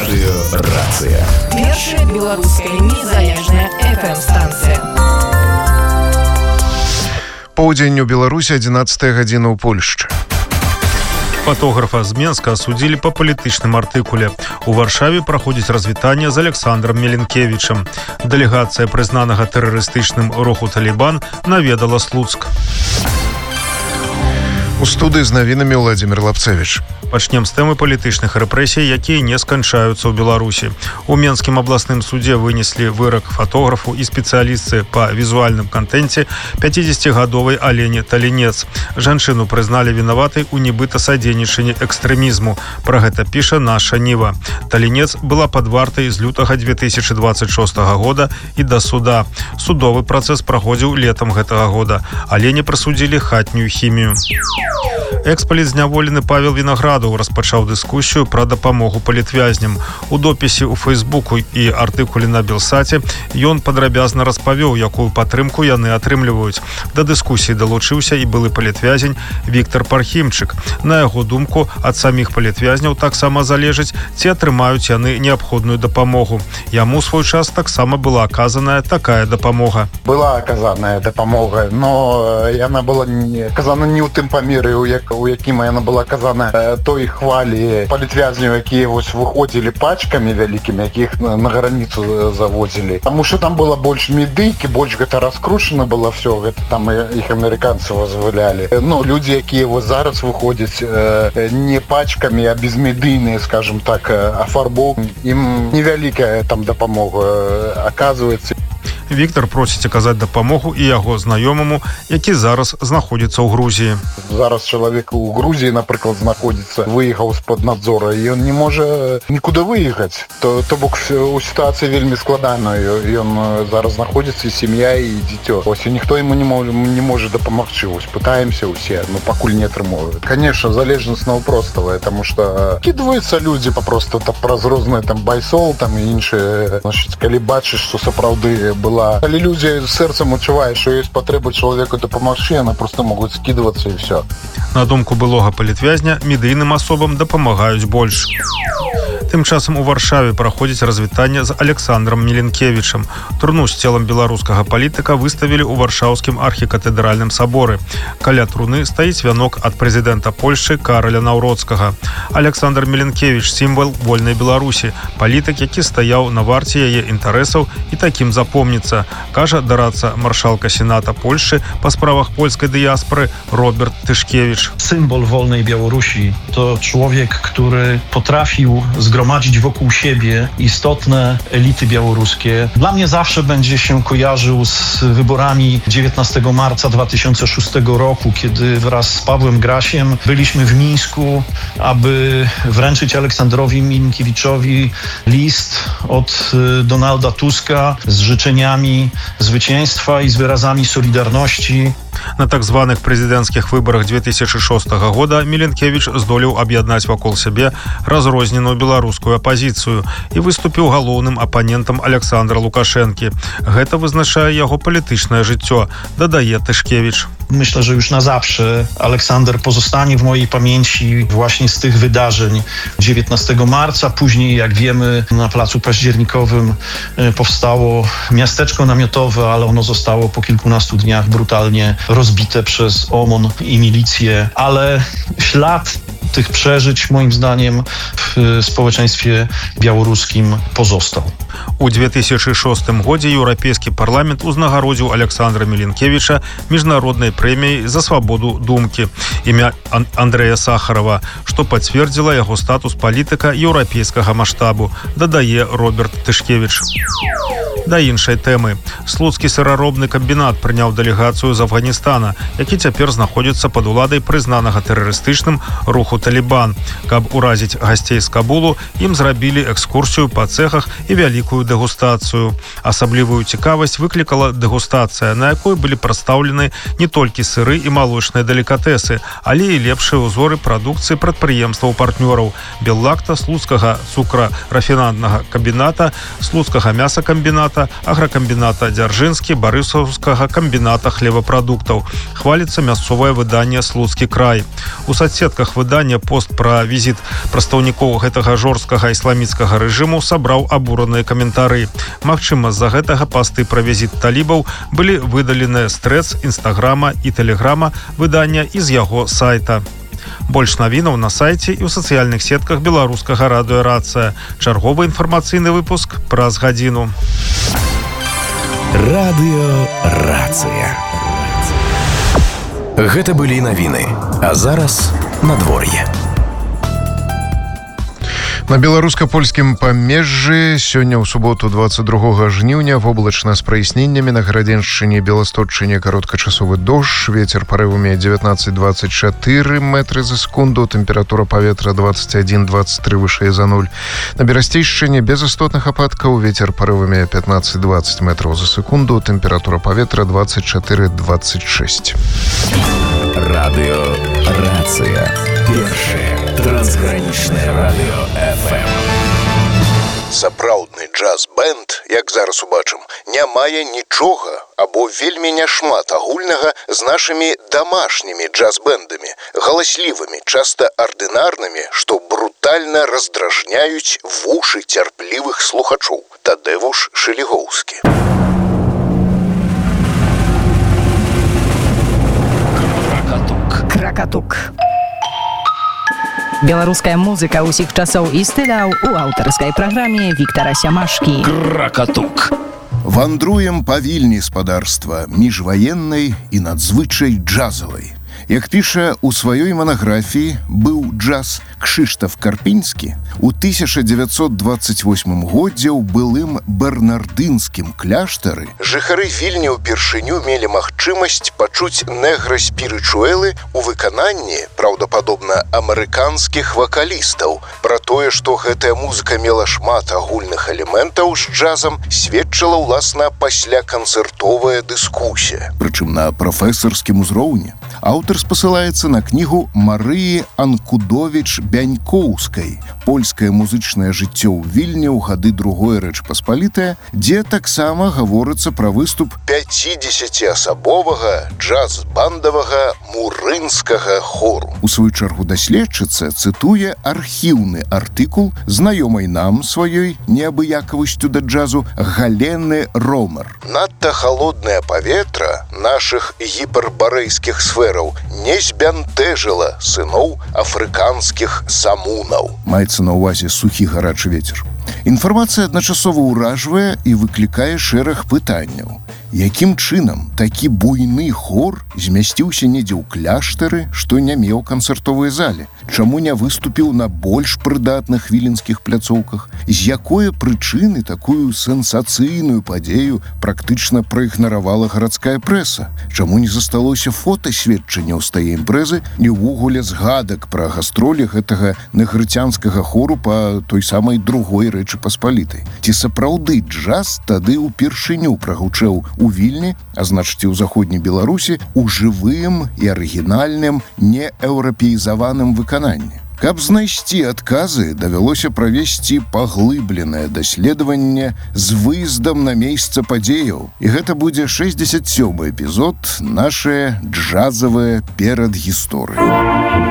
Радыёрацыя. Першая беларуская незалежная FM-станцыя. Поўдзень у Беларусі, 11 гадзіна ў Польшчы. Фотографа з Менска асудзілі па палітычным артыкуле. У Варшаве праходзіць развітанне з Александром Меленкевічем. Дэлегацыя прызнанага тэрарыстычным руху «Талібан» наведала Слуцк. У студыі з навінамі Владзімір Лапцевіч. Пачнем з тэмы палітычных рэпрэсій, якія не сканчаюцца ў Беларусі. У Менскім абласным судзе вынеслі вырак фотографу і спецыялістцы па візуальным кантэнце 50-гадовай Алене Талінец. Жанчыну прызналі вінаватай у нібыта садзейнічанні экстрэмізму. Пра гэта піша наша Ніва. Талінец была пад вартай з лютага 2026 года і да суда. Судовы працэс праходзіў летам гэтага года. Алене прысудзілі хатнюю хімію. Экс-палітзняволены Павел Вінаградаў распачаў дыскусію пра дапамогу палітвязням. У допісе ў Фейсбуку і артыкуле на Белсаце ён падрабязна распавёў, якую падтрымку яны атрымліваюць. Да дыскусіі далучыўся і былы палітвязень Віктар Пархімчык. На яго думку, ад саміх палітвязняў таксама залежыць, ці атрымаюць яны неабходную дапамогу. Яму свой час таксама была аказаная такая дапамога. Была аказаная дапамога, но яна была аказана не ў тым памеры, у якім яна была аказана той хвалі палітвязняў, якія вось выходзілі пачкамі вялікімі, якіх на граніцу завозілі. Таму што там была больш медыйкі, больш гэта раскручана было все, гэта там іх амерыканцы вызвалялі. Ну, людзі, якія вось зараз выходзяць не пачкамі, а безмедыйныя, скажем так, афарбоўкі, ім невялікая там дапамога аказваецца. Віктор просіць аказаць дапамогу і яго знаёмаму, які зараз знаходзіцца ў Грузіі. Зараз чалавек у Грузіі, напрыклад, знаходзіцца, выехаў з-пад надзора, і ён не можа нікуды выехаць. То бок у сітуацыі вельмі складаная. Ён зараз знаходзіцца, і сям'я, і дзіцё. Ось, і ніхто яму не можа дапамагчы. Ось, пытаемся ўсе, но пакуль не атрымоўваюць. Конечно, залежнасць наўпроставая, таму што кідваюцца людзі папросту праз розныя там байсол, там і іншыя. Значыць, калі бачыш, што сапраўды была. Калі людзі сэрцам адчуваюць, што ёсць патрэба чалавеку дапамагчы, яны проста могуць скідвацца і все. На думку былога палітвязня, медыйным асобам дапамагаюць больш. Тым часам у Варшаве праходзіць развітанне з Александром Меленкевічем. Труну з целам беларускага палітыка выставілі ў варшаўскім архікатэдральным саборы. Каля труны стаіць вянок ад прэзідэнта Польшчы Караля Наўроцкага. Александр Меленкевіч – сімвал вольнай Беларусі, палітык, які стаяў на варце яе інтарэсаў і такім запомніцца, кажа дарадца маршалка Сената Польшчы па справах польскай дыяспоры Роберт Tyszkiewicz. Symbol wolnej Białorusi to człowiek, który potrafił zgromadzić wokół siebie istotne elity białoruskie. Dla mnie zawsze będzie się kojarzył z wyborami 19 marca 2006 roku, kiedy wraz z Pawłem Grasiem byliśmy w Mińsku, aby wręczyć Aleksandrowi Milenkiewiczowi list od Donalda Tuska z życzeniami zwycięstwa i z wyrazami solidarności. На так званых прэзідэнцкіх выбарах 2006 года Меленкевіч здолеў аб'яднаць вакол сябе разрозненую беларускую апазіцыю і выступіў галоўным апанентам Александра Лукашэнкі. Гэта вызначае яго палітычнае жыццё, дадае Tyszkiewicz. Myślę, że już na zawsze Aleksander pozostanie w mojej pamięci właśnie z tych wydarzeń 19 marca. Później, jak wiemy, na Placu Październikowym powstało miasteczko namiotowe, ale ono zostało po kilkunastu dniach brutalnie rozbite przez OMON i milicję. Ale ślad tych przeżyć, moim zdaniem, w społeczeństwie białoruskim pozostał. У 2006 годзе Еўрапейскі парламент узнагародзіў Александра Меленкевіча міжнароднай прэміяй за свабоду думкі імя Андрэя Сахарова, што пацвердзіла яго статус палітыка еўрапейскага маштабу, дадае Роберт Tyszkiewicz. Да іншай тэмы. Слуцкі сыраробны камбінат прыняў дэлегацыю з Афганістана, які цяпер знаходзіцца пад уладай прызнанага тэрарыстычным руху «Талібан». Каб уразіць гасцей з Кабулу, ім зрабілі экскурсію па цэхах і вялікую дэгустацыю. Асаблівую цікавасць выклікала дэгустацыя, на якой былі прадстаўлены не толькі сыры і малочныя делікатэсы, але і лепшыя ўзоры прадукцыі прадпрыемстваў-партнёраў – Беллакта, слуцкага цукрарафінаднага камбіната, слуцкага мясакамбіната, комбіната, агракамбіната Дзяржынскі, барысаўскага камбіната хлебапрадуктаў. Хваліцца мясцовае выданне «Слуцкі край». У соцсетках выдання пост пра візіт прадстаўнікоў гэтага жорсткага ісламіцкага рэжыму сабраў абураныя каментары. Магчыма, з-за гэтага пасты пра візіт талібаў былі выдалены з трэц, інстаграма і тэлеграма выдання і з яго сайта. Больш навінаў на сайце і ў сацыяльных сетках беларускага радыё «Рацыя». Чарговы інфармацыйны выпуск праз гадзіну. Радыё «Рацыя». Гэта былі навіны, а зараз надвор'е. На беларуска-польскім памежжы сёння ў суботу 22 жніўня воблачна з праясненнямі, на Гарадзеншчыне, Беластотчыне кароткачасовы дождж, вецер парывамі 19-24 метры за секунду, тэмпература паветра 21-23 вышэй за 0. На Берасцейшчыне без істотных ападкаў, вецер парывамі 15-20 метраў за секунду, тэмпература паветра 24-26. Радыё «Рацыя». Першае трансгранічнае радыё FM. Сапраўдны джаз-бэнд, як зараз убачым, не мае нічога або вельмі няшмат агульнага з нашымі дамашнімі джаз-бэндамі, галаслівымі, часта ардынарнымі, што брутальна раздражняюць вушы цярплівых слухачоў. Тадэвуш Шелігоўскі. Кракатук. Беларуская музыка ўсіх часоў і стыляў у аўтарскай праграме Віктара Сямашкі. Кракатук. Вандруем па Вільні спадарства міжваеннай і надзвычай джазавай. Як піша ў сваёй манаграфіі «Быў джаз» Кшыштаф Карпінскі, у 1928 годзе ў былым бернардынскім кляштары жыхары Вільні ўпершыню мелі магчымасць пачуць негра-спірычуэлы ў выкананні, праўдападобна, амерыканскіх вакалістаў. Пра тое, што гэтая музыка мела шмат агульных элементаў з джазам, сведчыла ўласна пасляканцэртовая дыскусія. Прычым на прафесарскім узроўні. Аўтар спасылаецца на кнігу Марыі Анкудовіч-Бянькоўскай «Польскае музычнае жыццё ў Вільні ў гады Другой Рэчпаспалітае», дзе таксама гаворыцца пра выступ 50-асабовага джаз-бандавага мурынскага хору. У сваю чаргу даследчыца цытуе архіўны артыкул знаёмай нам сваёй неабыякавасцю да джазу Галены Ромер. Надта халоднае паветра нашых гіпербарэйскіх сфераў не збянтэжыла сыноў афрыканскіх самунаў. Маецца на ўвазе сухі гарачы вецер. Інфармацыя адначасова ўражвае і выклікае шэраг пытанняў. Якім чынам такі буйны хор змясціўся недзе ў кляштары, што не меў канцэртовай зале? Чаму не выступіў на больш прыдатных віленскіх пляцоўках? З якой прычыны такую сенсацыйную падзею практычна праігнаравала гарадская прэса? Чаму не засталося фотасведчанняў з тае імпрэзы і ўвогуле згадак пра гастролі гэтага негрыцянскага хору па той самай Другой Рэчы-Паспалітай? Ці сапраўды джаз тады ўпершыню прагучэў у Вільні, а значыць і ў заходняй Беларусі, у жывым і арыгінальным нееўрапеізаваным выкананні? Каб знайсці адказы, давялося правесці паглыбленае даследаванне з выездам на месца падзеяў. І гэта будзе 67-й эпізод нашае джазавае перадгісторыі.